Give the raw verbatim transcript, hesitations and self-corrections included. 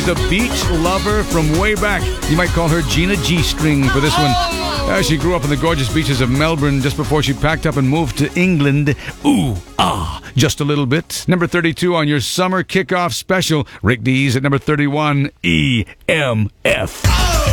She's a beach lover from way back. You might call her Gina G-String for this one. Uh, she grew up on the gorgeous beaches of Melbourne just before she packed up and moved to England. Ooh, ah, just a little bit. Number thirty-two on your summer kickoff special. Rick Dees at number thirty-one, E M F.